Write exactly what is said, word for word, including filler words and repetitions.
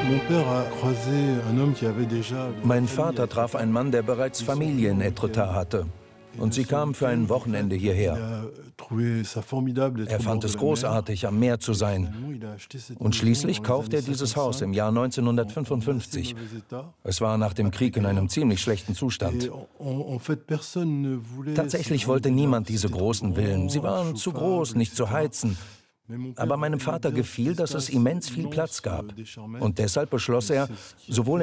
Mein Vater traf einen Mann, der bereits Familie in Étretat hatte. Und sie kamen für ein Wochenende hierher. Er fand es großartig, am Meer zu sein. Und schließlich kaufte er dieses Haus im Jahr neunzehnhundertfünfundfünfzig. Es war nach dem Krieg in einem ziemlich schlechten Zustand. Tatsächlich wollte niemand diese großen Villen. Sie waren zu groß, nicht zu heizen. Aber meinem Vater gefiel, dass es immens viel Platz gab. Und deshalb beschloss er, sowohl